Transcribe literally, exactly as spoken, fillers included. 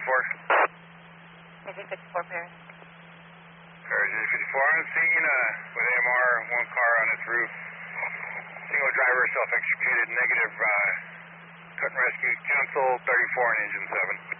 fifty-four. Maybe fifty-four Paris. Paris fifty-four on scene uh, with A M R, one car on its roof. Single driver self-executed, negative, uh, cut and rescue, cancel, thirty-four on engine seven.